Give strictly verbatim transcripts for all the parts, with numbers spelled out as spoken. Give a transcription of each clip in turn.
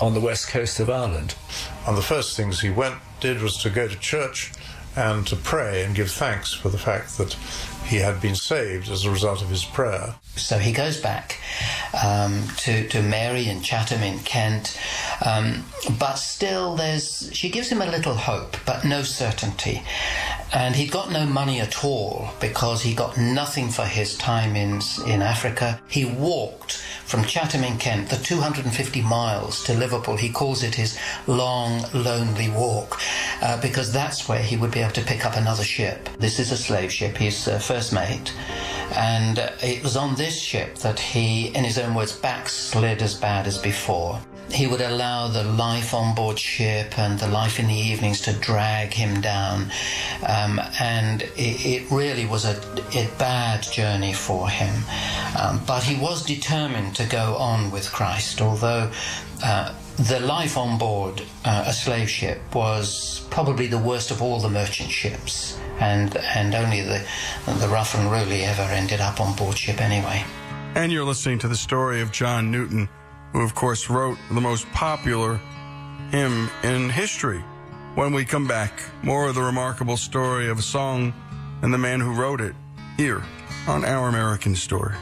on the west coast of Ireland. One of the first things he went did was to go to church and to pray and give thanks for the fact that he had been saved as a result of his prayer. So he goes back um, to, to Mary in Chatham in Kent, um, but still there's, she gives him a little hope, but no certainty. And he'd got no money at all because he got nothing for his time in, in Africa. He walked from Chatham in Kent, the two hundred fifty miles to Liverpool. He calls it his long, lonely walk uh, because that's where he would be able to pick up another ship. This is a slave ship, his uh, first mate. And uh, it was on this ship that he, in his own words, backslid as bad as before. He would allow the life on board ship and the life in the evenings to drag him down. Um, and it, it really was a, a bad journey for him. Um, but he was determined to go on with Christ, although uh, the life on board uh, a slave ship was probably the worst of all the merchant ships. And, and only the, the rough and unruly ever ended up on board ship anyway. And you're listening to the story of John Newton, who, of course, wrote the most popular hymn in history. When we come back, more of the remarkable story of a song and the man who wrote it, here on Our American Stories.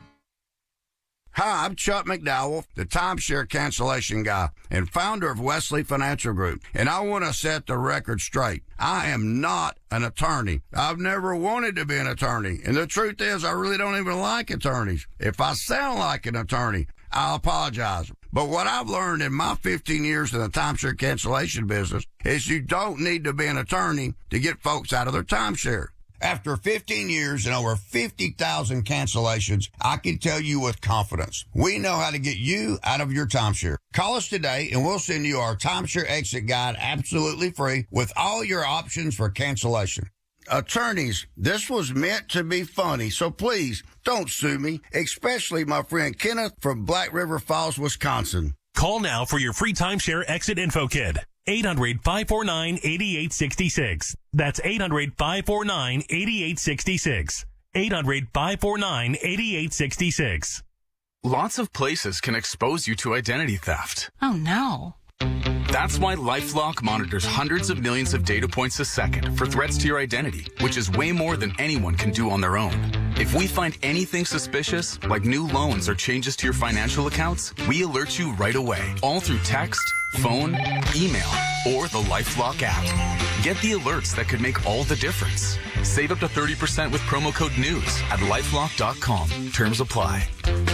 Hi, I'm Chuck McDowell, the timeshare cancellation guy and founder of Wesley Financial Group, and I want to set the record straight. I am not an attorney. I've never wanted to be an attorney, and the truth is I really don't even like attorneys. If I sound like an attorney, I apologize. But what I've learned in my fifteen years in the timeshare cancellation business is you don't need to be an attorney to get folks out of their timeshare. After fifteen years and over fifty thousand cancellations, I can tell you with confidence, we know how to get you out of your timeshare. Call us today and we'll send you our timeshare exit guide absolutely free with all your options for cancellation. Attorneys, this was meant to be funny, so please don't sue me, especially my friend Kenneth from Black River Falls, Wisconsin. Call now for your free timeshare exit info kit. eight hundred, five four nine, eight eight six six. That's eight hundred, five four nine, eight eight six six. eight hundred, five four nine, eight eight six six. Lots of places can expose you to identity theft. Oh, no. That's why LifeLock monitors hundreds of millions of data points a second for threats to your identity, which is way more than anyone can do on their own. If we find anything suspicious, like new loans or changes to your financial accounts, we alert you right away, all through text, phone, email, or the LifeLock app. Get the alerts that could make all the difference. Save up to thirty percent with promo code NEWS at lifelock dot com. Terms apply.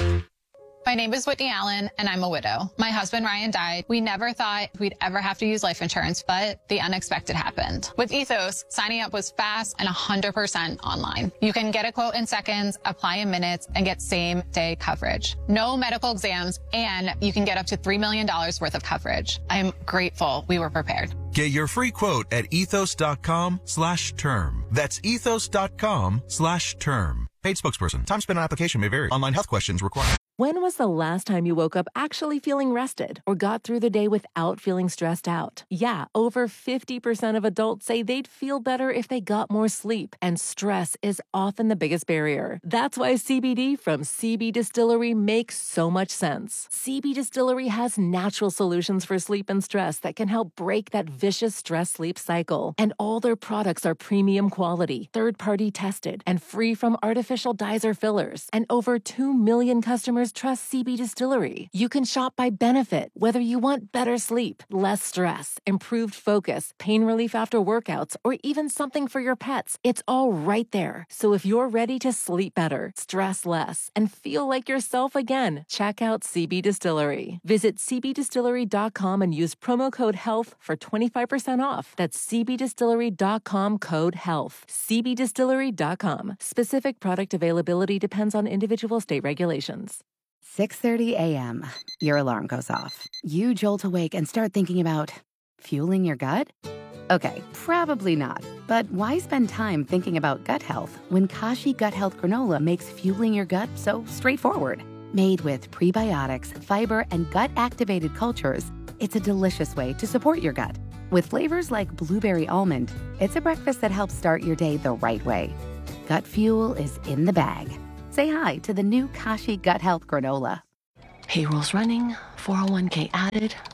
My name is Whitney Allen, and I'm a widow. My husband, Ryan, died. We never thought we'd ever have to use life insurance, but the unexpected happened. With Ethos, signing up was fast and one hundred percent online. You can get a quote in seconds, apply in minutes, and get same-day coverage. No medical exams, and you can get up to three million dollars worth of coverage. I'm grateful we were prepared. Get your free quote at ethos.com slash term. That's ethos.com slash term. Paid spokesperson. Time spent on application may vary. Online health questions required. When was the last time you woke up actually feeling rested or got through the day without feeling stressed out? Yeah, over fifty percent of adults say they'd feel better if they got more sleep, and stress is often the biggest barrier. That's why C B D from C B Distillery makes so much sense. C B Distillery has natural solutions for sleep and stress that can help break that vicious stress-sleep cycle. And all their products are premium quality, third-party tested, and free from artificial dyes or fillers. And over two million customers trust C B Distillery. You can shop by benefit, whether you want better sleep, less stress, improved focus, pain relief after workouts, or even something for your pets. It's all right there. So if you're ready to sleep better, stress less, and feel like yourself again, check out C B Distillery. Visit c b distillery dot com and use promo code HEALTH for twenty-five percent off. That's c b distillery dot com code HEALTH. c b distillery dot com. Specific product availability depends on individual state regulations. six thirty a.m. Your alarm goes off. You jolt awake and start thinking about fueling your gut? Okay, probably not. But why spend time thinking about gut health when Kashi Gut Health Granola makes fueling your gut so straightforward? Made with prebiotics, fiber, and gut-activated cultures, it's a delicious way to support your gut. With flavors like blueberry almond, it's a breakfast that helps start your day the right way. Gut fuel is in the bag. Say hi to the new Kashi Gut Health Granola. Payroll's running, four oh one k added.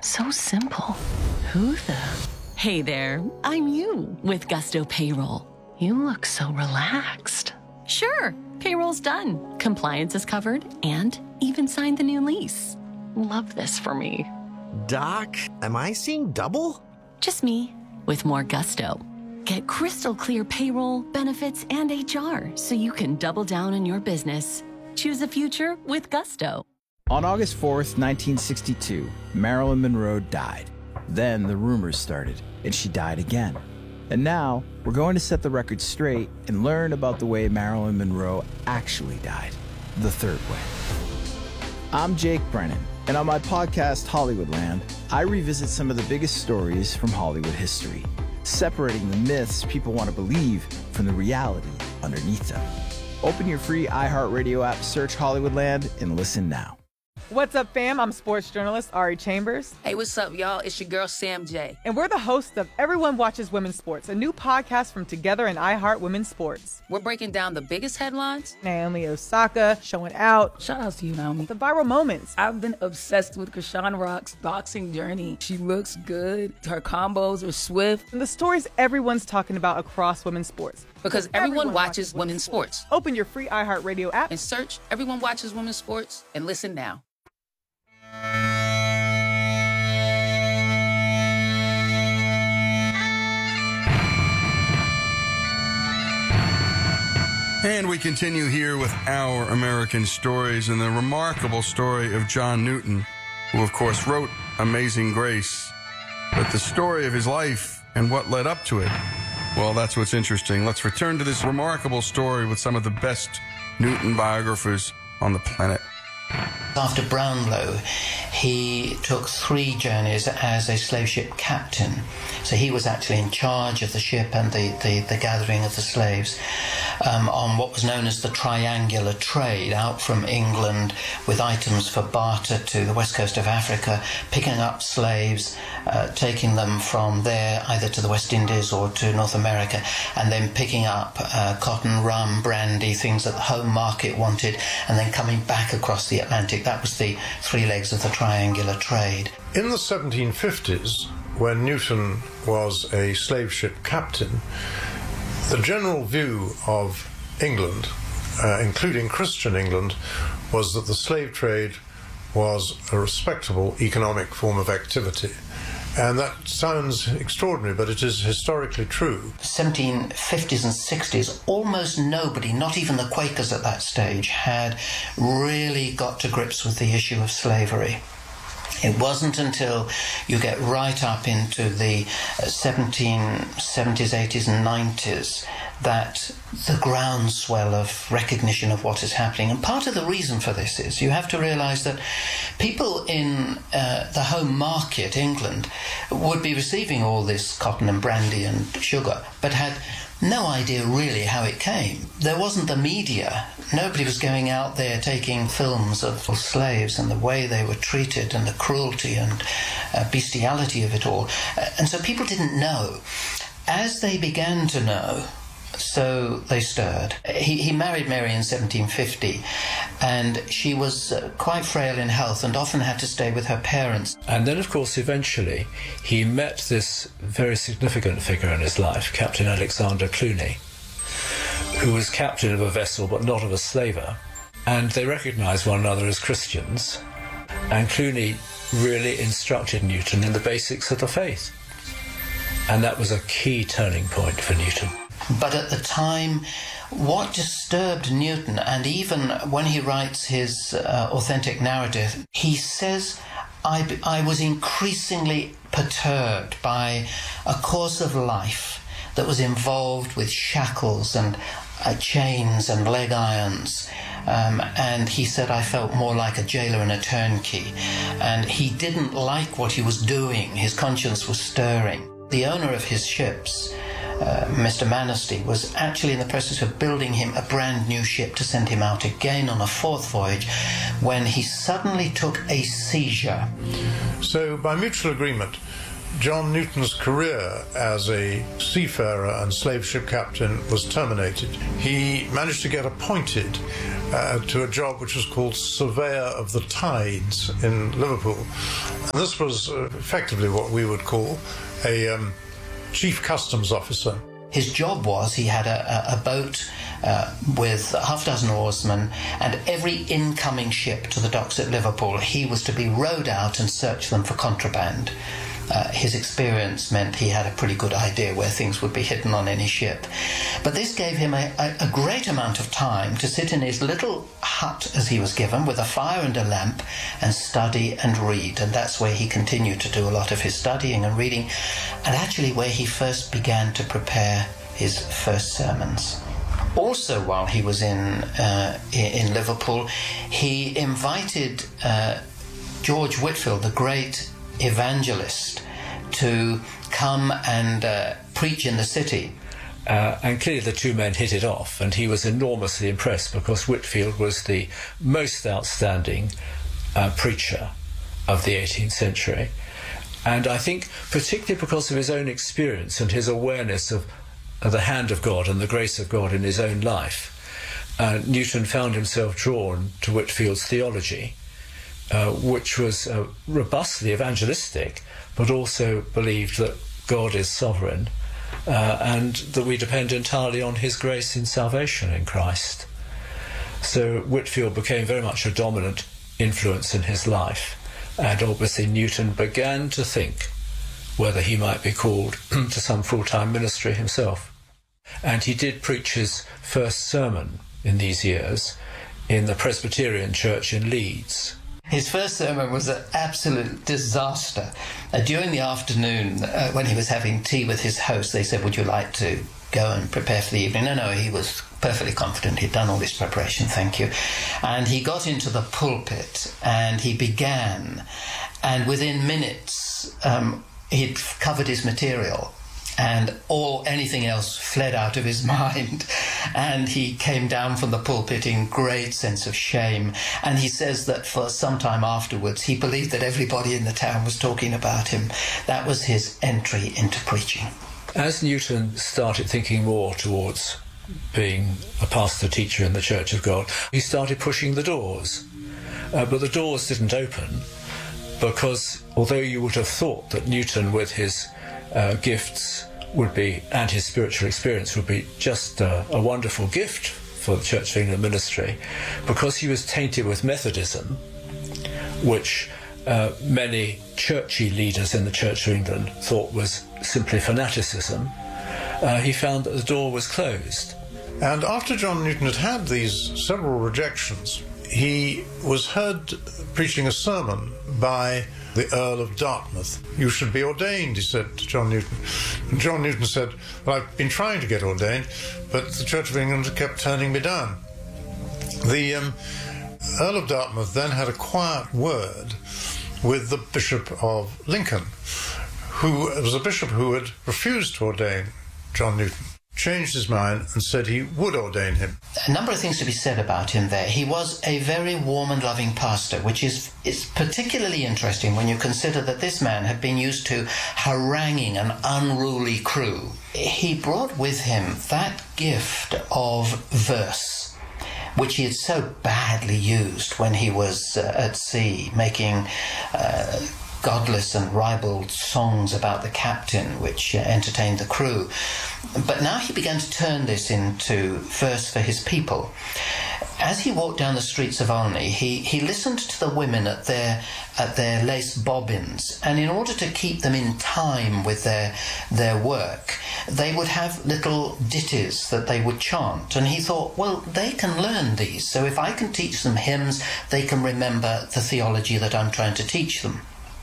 So simple. Who the? Hey there, I'm you with Gusto Payroll. You look so relaxed. Sure, payroll's done. Compliance is covered and even signed the new lease. Love this for me. Doc, am I seeing double? Just me with more Gusto. Get crystal clear payroll, benefits, and H R so you can double down on your business. Choose a future with Gusto. On August fourth, nineteen sixty-two, Marilyn Monroe died. Then the rumors started, and she died again. And now, we're going to set the record straight and learn about the way Marilyn Monroe actually died, the third way. I'm Jake Brennan, and on my podcast, Hollywoodland, I revisit some of the biggest stories from Hollywood history, separating the myths people want to believe from the reality underneath them. Open your free iHeartRadio app, search Hollywoodland, and listen now. What's up, fam? I'm sports journalist Ari Chambers. Hey, what's up, y'all? It's your girl, Sam J. And we're the hosts of Everyone Watches Women's Sports, a new podcast from Together and iHeart Women's Sports. We're breaking down the biggest headlines. Naomi Osaka showing out. Shout out to you, Naomi. The viral moments. I've been obsessed with Krishan Rock's boxing journey. She looks good. Her combos are swift. And the stories everyone's talking about across women's sports. Because everyone, everyone watches, watches women's sports. sports. Open your free iHeartRadio app and search Everyone Watches Women's Sports and listen now. And we continue here with Our American Stories and the remarkable story of John Newton, who of course wrote Amazing Grace. But the story of his life and what led up to it, well, that's what's interesting. Let's return to this remarkable story with some of the best Newton biographers on the planet. After Brownlow, he took three journeys as a slave ship captain. So he was actually in charge of the ship and the, the, the gathering of the slaves um, on what was known as the triangular trade, out from England with items for barter to the west coast of Africa, picking up slaves, uh, taking them from there either to the West Indies or to North America, and then picking up uh, cotton, rum, brandy, things that the home market wanted, and then coming back across the Atlantic. That was the three legs of the triangular trade. In the seventeen fifties, when Newton was a slave ship captain, the general view of England, uh, including Christian England, was that the slave trade was a respectable economic form of activity. And that sounds extraordinary, but it is historically true. seventeen fifties and sixties, almost nobody, not even the Quakers at that stage, had really got to grips with the issue of slavery. It wasn't until you get right up into the seventeen seventies, eighties and nineties that the groundswell of recognition of what is happening. And part of the reason for this is you have to realise that people in uh, the home market, England, would be receiving all this cotton and brandy and sugar, but had no idea really how it came. There wasn't the media. Nobody was going out there taking films of slaves and the way they were treated and the cruelty and uh, bestiality of it all. Uh, and so people didn't know. As they began to know, so they stirred. He, he married Mary in seventeen fifty, and she was uh, quite frail in health and often had to stay with her parents. And then, of course, eventually he met this very significant figure in his life, Captain Alexander Cluny, who was captain of a vessel but not of a slaver. And they recognized one another as Christians, and Cluny really instructed Newton in the basics of the faith. And that was a key turning point for Newton. But at the time, what disturbed Newton, and even when he writes his uh, authentic narrative, he says, I, I was increasingly perturbed by a course of life that was involved with shackles and uh, chains and leg irons. Um, and he said, I felt more like a jailer and a turnkey. And he didn't like what he was doing. His conscience was stirring. The owner of his ships, Uh, Mister Manistee, was actually in the process of building him a brand new ship to send him out again on a fourth voyage when he suddenly took a seizure. So by mutual agreement, John Newton's career as a seafarer and slave ship captain was terminated. He managed to get appointed uh, to a job which was called Surveyor of the Tides in Liverpool. And this was uh, effectively what we would call a um, chief customs officer. His job was he had a, a, a boat uh, with half a dozen oarsmen, and every incoming ship to the docks at Liverpool, he was to be rowed out and search them for contraband. Uh, his experience meant he had a pretty good idea where things would be hidden on any ship. But this gave him a, a, a great amount of time to sit in his little hut, as he was given, with a fire and a lamp, and study and read. And that's where he continued to do a lot of his studying and reading, and actually where he first began to prepare his first sermons. Also, while he was in, uh, in Liverpool, he invited uh, George Whitefield, the great evangelist, to come and uh, preach in the city. Uh, and clearly the two men hit it off, and he was enormously impressed because Whitefield was the most outstanding uh, preacher of the eighteenth century. And I think particularly because of his own experience and his awareness of, of the hand of God and the grace of God in his own life, uh, Newton found himself drawn to Whitefield's theology, Uh, which was uh, robustly evangelistic, but also believed that God is sovereign uh, and that we depend entirely on his grace in salvation in Christ. So Whitefield became very much a dominant influence in his life, and obviously Newton began to think whether he might be called to some full-time ministry himself. And he did preach his first sermon in these years in the Presbyterian Church in Leeds. His first sermon was an absolute disaster. Uh, during the afternoon, uh, when he was having tea with his host, they said, "Would you like to go and prepare for the evening?" No, no, he was perfectly confident. He'd done all his preparation, thank you. And he got into the pulpit and he began. And within minutes, um, he'd covered his material, and all anything else fled out of his mind. And he came down from the pulpit in great sense of shame. And he says that for some time afterwards, he believed that everybody in the town was talking about him. That was his entry into preaching. As Newton started thinking more towards being a pastor teacher in the Church of God, he started pushing the doors. Uh, but the doors didn't open because although you would have thought that Newton, with his Uh, gifts would be, and his spiritual experience would be just uh, a wonderful gift for the Church of England ministry, because he was tainted with Methodism, which uh, many churchy leaders in the Church of England thought was simply fanaticism. Uh, he found that the door was closed. And after John Newton had had these several rejections, he was heard preaching a sermon by the Earl of Dartmouth. "You should be ordained," he said to John Newton. And John Newton said, "Well, I've been trying to get ordained, but the Church of England kept turning me down." The um, Earl of Dartmouth then had a quiet word with the Bishop of Lincoln, who was a bishop who had refused to ordain John Newton, changed his mind and said he would ordain him. A number of things to be said about him there. He was a very warm and loving pastor, which is, is particularly interesting when you consider that this man had been used to haranguing an unruly crew. He brought with him that gift of verse, which he had so badly used when he was uh, at sea, making uh, godless and ribald songs about the captain, which uh, entertained the crew. But now he began to turn this into verse for his people. As he walked down the streets of Olney, he, he listened to the women at their at their lace bobbins, and in order to keep them in time with their their work, they would have little ditties that they would chant. And he thought, well, they can learn these, so if I can teach them hymns, they can remember the theology that I'm trying to teach them.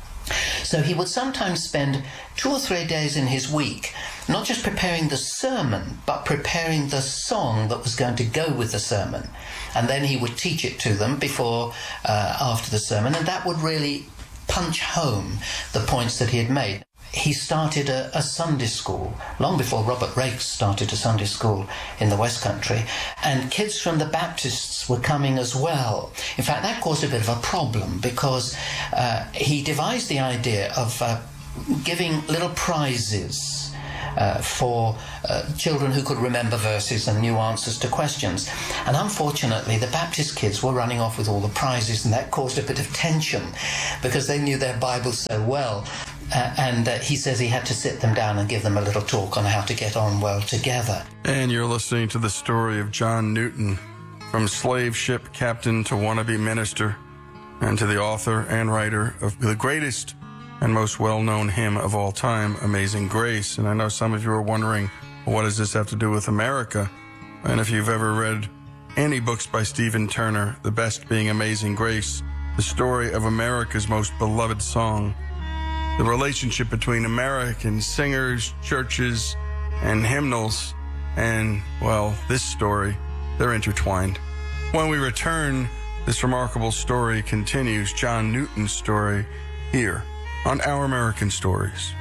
So he would sometimes spend two or three days in his week not just preparing the sermon, but preparing the song that was going to go with the sermon. And then he would teach it to them before, uh, after the sermon, and that would really punch home the points that he had made. He started a, a Sunday school, long before Robert Raikes started a Sunday school in the West Country, and kids from the Baptists were coming as well. In fact, that caused a bit of a problem, because uh, he devised the idea of uh, giving little prizes uh, for uh, children who could remember verses and knew answers to questions. And unfortunately, the Baptist kids were running off with all the prizes, and that caused a bit of tension because they knew their Bible so well. Uh, and uh, he says he had to sit them down and give them a little talk on how to get on well together. And you're listening to the story of John Newton, from slave ship captain to wannabe minister, and to the author and writer of the greatest and most well-known hymn of all time, Amazing Grace. And I know some of you are wondering, well, what does this have to do with America? And if you've ever read any books by Stephen Turner, the best being Amazing Grace, the story of America's most beloved song, the relationship between American singers, churches, and hymnals, and, well, this story, they're intertwined. When we return, this remarkable story continues, John Newton's story, here on Our American Stories.